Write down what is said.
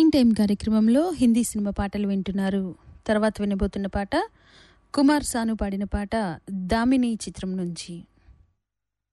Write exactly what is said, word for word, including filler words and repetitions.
టీన్ time కార్యక్రమంలో Hindi cinema పాటలు వింటున్నారు. తర్వాత వినబోతున్న పాట కుమార్ సాను పాడిన పాట దామిని చిత్రం నుంచి.